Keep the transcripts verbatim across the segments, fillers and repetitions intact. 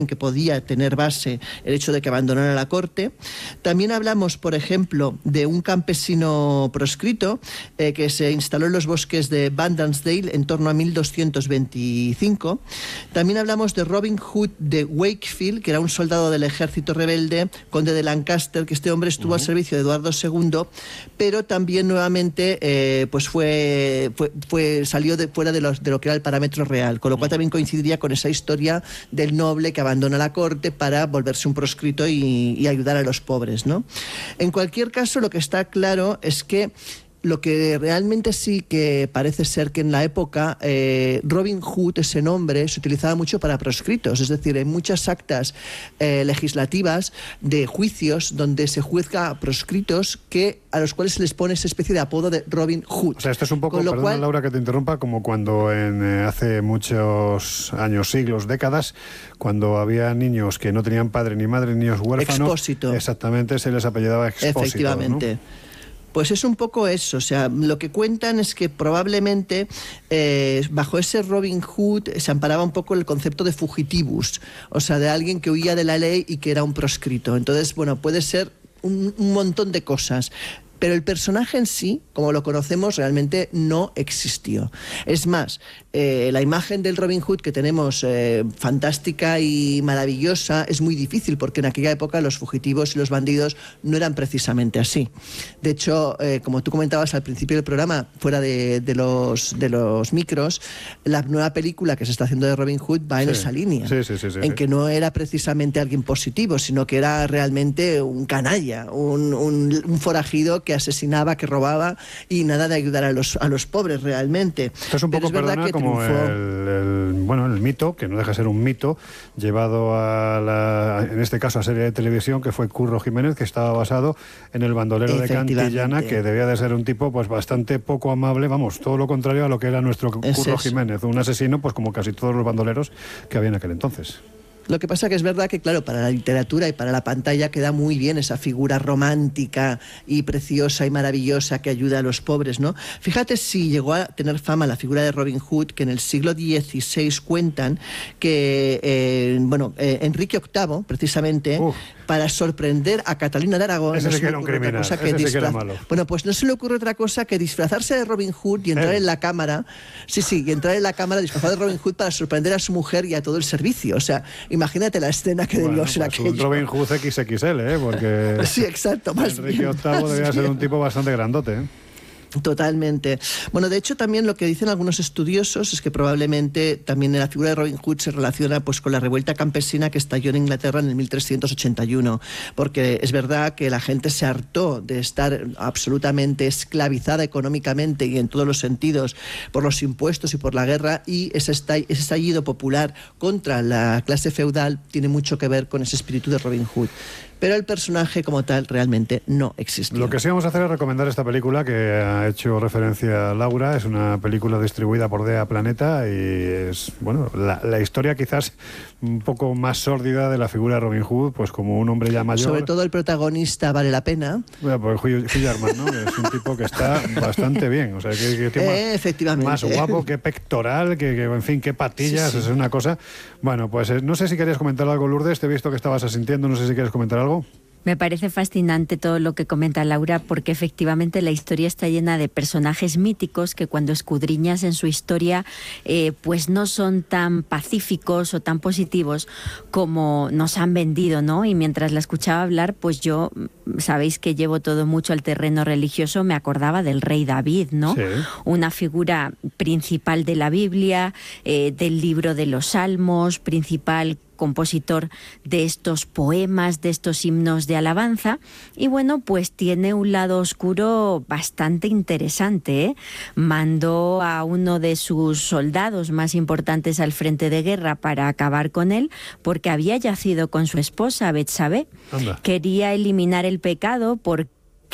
que podía tener base el hecho de que abandonara la corte. También hablamos, por ejemplo, de un campesino proscrito eh, que se instaló en los bosques de Bandansdale en torno a mil doscientos veinticinco. También hablamos de Robin Hood de Wakefield, que era un soldado del ejército rebelde, conde de Lancaster, que este hombre estuvo uh-huh. al servicio de Eduardo segundo, pero también nuevamente eh, pues fue, fue, fue salió de, fuera de, los, de lo que era el parámetro real, con lo cual también coincidiría con esa historia del noble que abandona la corte para volverse un proscrito y, y ayudar a los pobres, ¿no? En cualquier caso, lo que está claro es que lo que realmente sí que parece ser que en la época eh, Robin Hood, ese nombre, se utilizaba mucho para proscritos, es decir, en muchas actas eh, legislativas de juicios donde se juzga a proscritos que, a los cuales se les pone esa especie de apodo de Robin Hood. O sea, esto es un poco, perdona cual... Laura que te interrumpa, como cuando en, eh, hace muchos años, siglos, décadas, cuando había niños que no tenían padre ni madre, niños huérfanos, Expósito. Exactamente, se les apellidaba Expósito. Efectivamente. ¿No? Pues es un poco eso, o sea, lo que cuentan es que probablemente eh, bajo ese Robin Hood se amparaba un poco el concepto de fugitivus, o sea, de alguien que huía de la ley y que era un proscrito. Entonces, bueno, puede ser un, un montón de cosas. Pero el personaje en sí, como lo conocemos, realmente no existió. Es más, eh, la imagen del Robin Hood que tenemos, eh, fantástica y maravillosa, es muy difícil, porque en aquella época los fugitivos y los bandidos no eran precisamente así. De hecho, eh, como tú comentabas al principio del programa, fuera de, de, los, de los micros, la nueva película que se está haciendo de Robin Hood va en sí, esa línea, sí, sí, sí, sí, en sí. que no era precisamente alguien positivo, sino que era realmente un canalla, un, un, un forajido que que asesinaba, que robaba y nada de ayudar a los, a los pobres realmente. Esto es un poco, perdona, como el, el, bueno, el mito, que no deja de ser un mito, llevado a la, en este caso a serie de televisión, que fue Curro Jiménez, que estaba basado en el bandolero de Cantillana, que debía de ser un tipo pues bastante poco amable, vamos, todo lo contrario a lo que era nuestro Curro Jiménez, un asesino pues como casi todos los bandoleros que había en aquel entonces. Lo que pasa que es verdad que, claro, para la literatura y para la pantalla queda muy bien esa figura romántica y preciosa y maravillosa que ayuda a los pobres, ¿no? Fíjate si llegó a tener fama la figura de Robin Hood, que en el siglo dieciséis cuentan que, eh, bueno, eh, Enrique octavo, precisamente, Uf. para sorprender a Catalina de Aragón... Ese no sí que era un criminal, ese que sí que era malo. Bueno, pues no se le ocurre otra cosa que disfrazarse de Robin Hood y entrar eh. en la cámara, sí, sí, y entrar en la cámara disfrazado de Robin Hood para sorprender a su mujer y a todo el servicio, o sea... Imagínate la escena que bueno, debió ser pues aquello. Un Robin Hood equis equis ele, ¿eh? Porque sí, exacto, más Enrique bien, octavo más debía bien. ser un tipo bastante grandote, ¿eh? Totalmente. Bueno, de hecho también lo que dicen algunos estudiosos es que probablemente también la figura de Robin Hood se relaciona pues con la revuelta campesina que estalló en Inglaterra en el mil trescientos ochenta y uno, porque es verdad que la gente se hartó de estar absolutamente esclavizada económicamente y en todos los sentidos por los impuestos y por la guerra, y ese estallido popular contra la clase feudal tiene mucho que ver con ese espíritu de Robin Hood. Pero el personaje como tal realmente no existió. Lo que sí vamos a hacer es recomendar esta película que ha hecho referencia Laura. Es una película distribuida por D E A Planeta y es, bueno, la, la historia quizás un poco más sórdida de la figura de Robin Hood, pues como un hombre ya mayor. Sobre todo el protagonista vale la pena. Bueno, pues Hugh Jackman, ¿no? Es un tipo que está bastante bien. O sea, que, que tiene eh, más, efectivamente. más guapo, que pectoral, que, que en fin, qué patillas, sí, sí. Es una cosa. Bueno, pues eh, no sé si querías comentar algo, Lourdes, te he visto que estabas asintiendo, no sé si quieres comentar algo. Me parece fascinante todo lo que comenta Laura, porque efectivamente la historia está llena de personajes míticos que cuando escudriñas en su historia eh, pues no son tan pacíficos o tan positivos como nos han vendido, ¿no? Y mientras la escuchaba hablar, pues yo, sabéis que llevo todo mucho al terreno religioso, me acordaba del rey David, ¿no? Sí. Una figura principal de la Biblia, eh, del libro de los Salmos, principal compositor de estos poemas, de estos himnos de alabanza, y bueno, pues tiene un lado oscuro bastante interesante, ¿eh? Mandó a uno de sus soldados más importantes al frente de guerra para acabar con él, porque había yacido con su esposa, Betsabé. Anda. Quería eliminar el pecado porque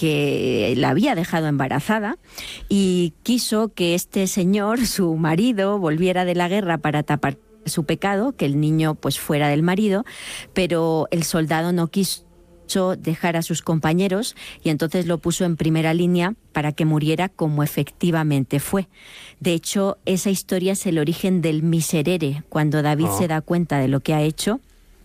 que la había dejado embarazada y quiso que este señor, su marido, volviera de la guerra para tapar su pecado, que el niño pues fuera del marido, pero el soldado no quiso dejar a sus compañeros y entonces lo puso en primera línea para que muriera como efectivamente fue. De hecho, esa historia es el origen del miserere. Cuando David oh. se da cuenta de lo que ha hecho,